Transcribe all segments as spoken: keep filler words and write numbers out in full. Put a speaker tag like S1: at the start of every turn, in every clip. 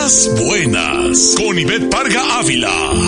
S1: Buenas, con Ivette Parga Ávila.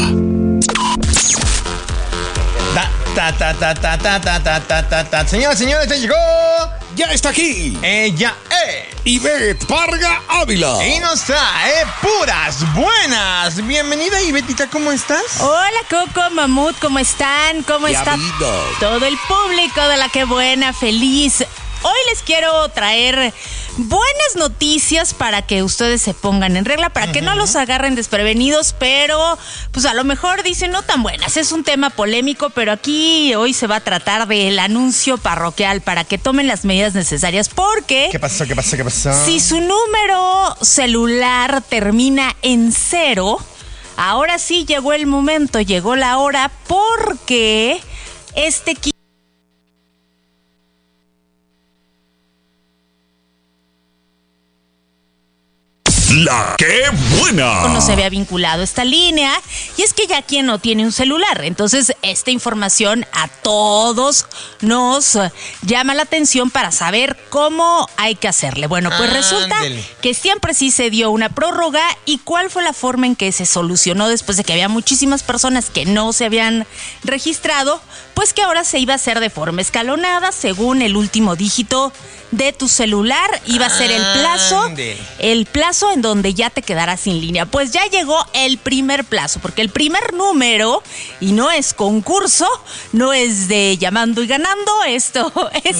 S2: Ta, ta, ta, ta, ta, ta, ta, ta, ta, ta, ta. Señoras, señores, ya llegó.
S1: Ya está aquí.
S2: Ella es
S1: Ivette Parga Ávila.
S2: Y nos trae puras buenas. Bienvenida, Ivetita, ¿cómo estás?
S3: Hola, Coco, Mamut, ¿cómo están? ¿Cómo
S1: Ya
S3: está
S1: vida.
S3: todo el público de La Que Buena, feliz? Hoy les quiero traer buenas noticias para que ustedes se pongan en regla, para que no los agarren desprevenidos, pero pues a lo mejor dicen no tan buenas. Es un tema polémico, pero aquí hoy se va a tratar del anuncio parroquial para que tomen las medidas necesarias, porque
S2: ¿Qué pasó? ¿Qué pasó? ¿Qué pasó?
S3: si su número celular termina en cero, ahora sí llegó el momento, llegó la hora, porque este
S1: La Que Buena.
S3: no se había vinculado esta línea, y es que ya quien no tiene un celular, entonces esta información a todos nos llama la atención para saber cómo hay que hacerle. Bueno, pues resulta
S2: Ándele.
S3: que siempre sí se dio una prórroga. ¿Y cuál fue la forma en que se solucionó después de que había muchísimas personas que no se habían registrado? Pues que ahora se iba a hacer de forma escalonada según el último dígito de tu celular. Iba a ser el plazo,
S2: Ándele.
S3: el plazo en donde ya te quedarás sin línea. Pues ya llegó el primer plazo, porque el primer número, y no es concurso, no es de llamando y ganando, esto es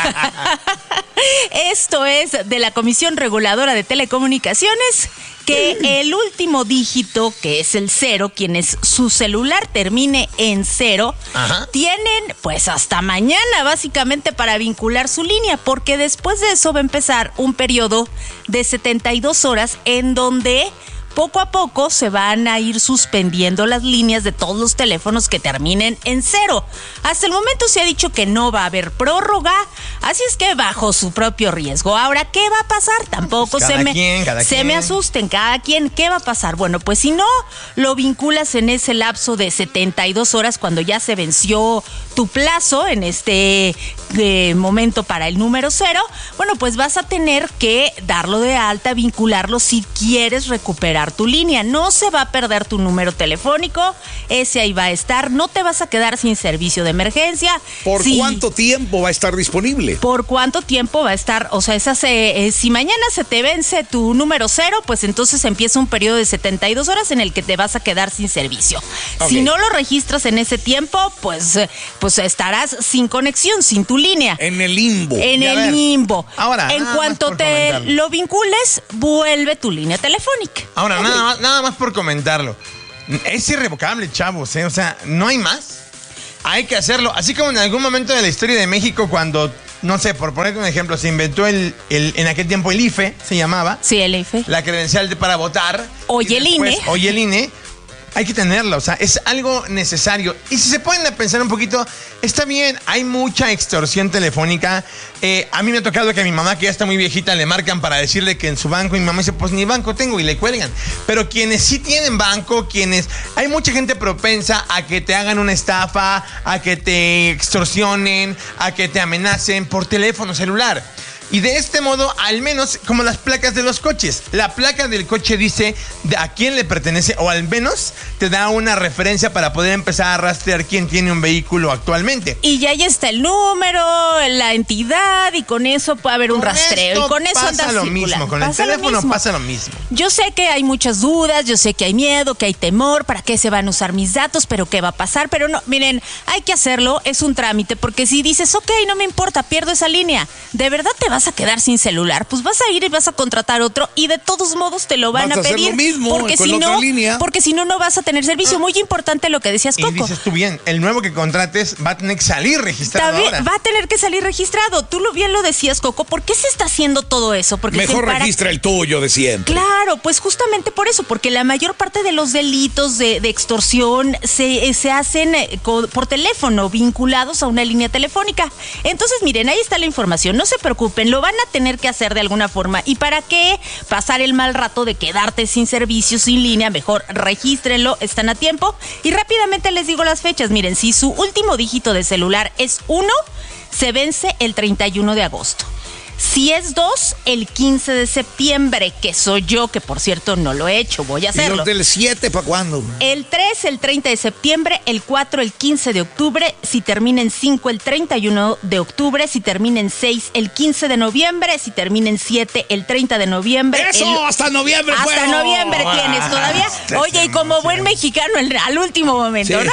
S3: esto es de la Comisión Reguladora de Telecomunicaciones, que el último dígito, que es el cero, quienes su celular termine en cero,
S2: Ajá.
S3: tienen pues hasta mañana básicamente para vincular su línea, porque después de eso va a empezar un periodo de setenta y dos horas en donde poco a poco se van a ir suspendiendo las líneas de todos los teléfonos que terminen en cero. Hasta el momento se ha dicho que no va a haber prórroga, así es que bajo su propio riesgo. Ahora, ¿qué va a pasar? Tampoco
S2: Pues cada
S3: se me
S2: quien, cada
S3: se
S2: quien.
S3: me asusten, cada quien. ¿Qué va a pasar? Bueno, pues si no lo vinculas en ese lapso de setenta y dos horas, cuando ya se venció tu plazo en este eh, momento para el número cero, bueno, pues vas a tener que darlo de alta, vincularlo si quieres recuperar tu línea. No se va a perder tu número telefónico, ese ahí va a estar, no te vas a quedar sin servicio de emergencia.
S1: ¿Por
S3: Si-
S1: cuánto tiempo va a estar disponible?
S3: ¿Por cuánto tiempo va a estar? O sea, esa se, eh, si mañana se te vence tu número cero, pues entonces empieza un periodo de setenta y dos horas en el que te vas a quedar sin servicio.
S1: Ok.
S3: Si no lo registras en ese tiempo, pues, eh, pues estarás sin conexión, sin tu línea.
S1: En el limbo.
S3: En
S2: Y a
S3: el
S2: ver,
S3: limbo.
S2: ahora,
S3: en
S2: nada
S3: cuanto
S2: más por
S3: te
S2: comentarlo.
S3: lo vincules, vuelve tu línea telefónica.
S2: Ahora, nada más, nada más por comentarlo. Es irrevocable, chavos, ¿eh? O sea, no hay más. Hay que hacerlo. Así como en algún momento de la historia de México, cuando, no sé, por ponerte un ejemplo, se inventó el, el en aquel tiempo el I F E, se llamaba,
S3: Sí, el I F E.
S2: la credencial de, para votar.
S3: Hoy
S2: Y
S3: el
S2: después,
S3: I N E.
S2: Hoy el I N E. Hay que tenerla, o sea, es algo necesario. Y si se pueden pensar un poquito, está bien, hay mucha extorsión telefónica. Eh, a mí me ha tocado que a mi mamá, que ya está muy viejita, le marcan para decirle que en su banco, y mi mamá dice, pues ni banco tengo, y le cuelgan. Pero quienes sí tienen banco, quienes... Hay mucha gente propensa a que te hagan una estafa, a que te extorsionen, a que te amenacen por teléfono celular. Y de este modo, al menos, como las placas de los coches. La placa del coche dice de a quién le pertenece, o al menos te da una referencia para poder empezar a rastrear quién tiene un vehículo actualmente.
S3: Y ya ahí está el número, la entidad, y con eso puede haber un
S2: Con
S3: rastreo.
S2: esto
S3: Y con eso
S2: pasa
S3: andas
S2: lo
S3: circulando.
S2: mismo, con el
S3: Pasa lo
S2: teléfono
S3: mismo.
S2: pasa lo mismo.
S3: Yo sé que hay muchas dudas, yo sé que hay miedo, que hay temor, para qué se van a usar mis datos, pero qué va a pasar. Pero no, miren, hay que hacerlo, es un trámite, porque si dices, ok, no me importa, pierdo esa línea, ¿de verdad te vas a quedar sin celular? Pues vas a ir y vas a contratar otro, y de todos modos te lo van
S1: Vas
S3: a
S1: a hacer
S3: pedir.
S1: lo mismo,
S3: porque
S1: con
S3: si
S1: la otra
S3: no,
S1: línea.
S3: porque si no, no vas a tener servicio. Muy importante lo que decías,
S2: Y
S3: Coco.
S2: dices tú bien, el nuevo que contrates va a tener que salir registrado
S3: También
S2: ahora.
S3: va a tener que salir registrado. Tú lo bien lo decías, Coco. ¿Por qué se está haciendo todo eso? Porque
S1: Mejor
S3: se para-
S1: registra el tuyo de siempre.
S3: Claro, pues justamente por eso, porque la mayor parte de los delitos de, de extorsión se, se hacen eh, co- por teléfono, vinculados a una línea telefónica. Entonces, miren, ahí está la información. No se preocupen, lo van a tener que hacer de alguna forma. ¿Y para qué pasar el mal rato de quedarte sin servicio, sin línea? Mejor regístrenlo, están a tiempo. Y rápidamente les digo las fechas. Miren, si su último dígito de celular es uno, se vence el treinta y uno de agosto. Si es dos, el quince de septiembre, que soy yo, que por cierto no lo he hecho, voy a
S1: ¿Y
S3: hacerlo.
S1: los del siete para cuándo?
S3: El tres, el treinta de septiembre, el cuatro, el quince de octubre, si termina en cinco, el treinta y uno de octubre, si termina en seis, el quince de noviembre, si termina en siete, el treinta de noviembre.
S1: ¡Eso!
S3: El,
S1: ¡Hasta noviembre!
S3: Hasta
S1: fueron.
S3: noviembre
S2: Ah,
S3: tienes todavía.
S2: se
S3: Oye, y como
S2: emociona.
S3: buen mexicano, el, al último momento,
S1: Sí.
S3: ¿no?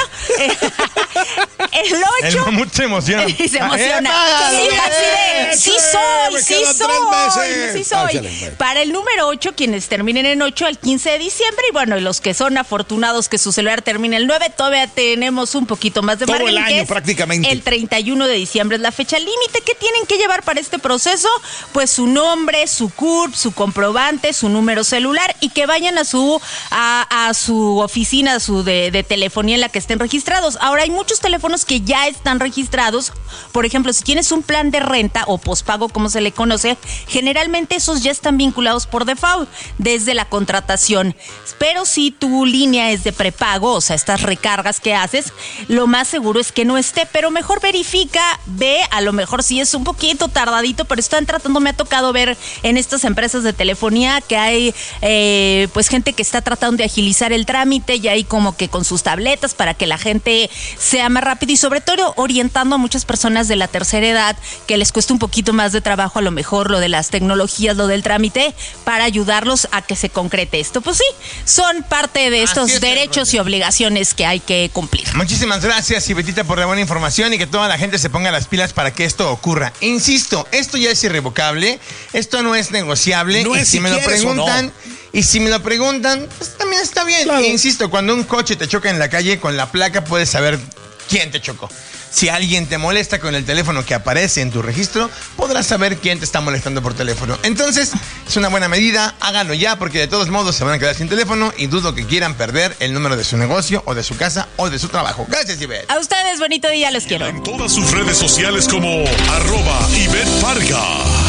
S3: El
S2: El
S3: ocho.
S2: mamut se emociona.
S3: Y se emociona.
S2: ¡Epa!
S3: Sí, así de, sí soy,
S1: Me
S3: sí
S1: quedan
S3: soy,
S1: tres meses.
S3: sí soy.
S1: Áchale, pues.
S3: Para el número ocho, quienes terminen en ocho, el quince de diciembre, y bueno, y los que son afortunados que su celular termine el nueve, todavía tenemos un poquito más de
S1: Todo
S3: margen,
S1: el
S3: que
S1: año,
S3: es
S1: prácticamente.
S3: El treinta y uno de diciembre es la fecha límite. ¿Qué tienen que llevar para este proceso? Pues su nombre, su C U R P, su comprobante, su número celular, y que vayan a su a, a su oficina a su de, de telefonía en la que estén registrados. Ahora, hay muchos teléfonos que ya están registrados. Por ejemplo, si tienes un plan de renta o pospago, como se le conoce, generalmente esos ya están vinculados por default desde la contratación. Pero si tu línea es de prepago, o sea, estas recargas que haces, lo más seguro es que no esté, pero mejor verifica, ve, a lo mejor sí es un poquito tardadito, pero están tratando, me ha tocado ver en estas empresas de telefonía que hay eh, pues gente que está tratando de agilizar el trámite, y ahí como que con sus tabletas para que la gente sea más rápido, y sobre todo orientando a muchas personas de la tercera edad que les cuesta un poquito más de trabajo a lo mejor lo de las tecnologías, lo del trámite, para ayudarlos a que se concrete esto. Pues sí, son parte de estos
S2: Así es,
S3: derechos y obligaciones que hay que cumplir.
S2: Muchísimas gracias, Ivetita, por la buena información, y que toda la gente se ponga las pilas para que esto ocurra. Insisto, esto ya es irrevocable, esto no es negociable.
S1: No
S2: y
S1: es
S2: si
S1: si
S2: me lo
S1: quieres o no.
S2: preguntan, y si me lo preguntan, pues también está bien.
S1: Claro.
S2: Insisto, cuando un coche te choca en la calle, con la placa puedes saber quién te chocó. Si alguien te molesta con el teléfono que aparece en tu registro, podrás saber quién te está molestando por teléfono. Entonces, es una buena medida, háganlo ya, porque de todos modos se van a quedar sin teléfono, y dudo que quieran perder el número de su negocio, o de su casa, o de su trabajo. Gracias, Ivette.
S3: A ustedes, bonito día, los quiero.
S4: En todas sus redes sociales como arroba Ivette Parga.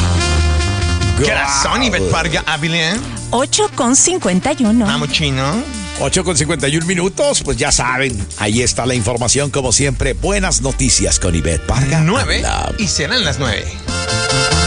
S2: ¿Qué razón, Ivette Parga Ávila?
S3: ocho con cincuenta y uno.
S2: Vamos, chino.
S1: ocho con cincuenta y un minutos, pues ya saben, ahí está la información como siempre. Buenas noticias con Ivette Parga.
S2: Nueve,
S1: Anda.
S2: y serán las nueve.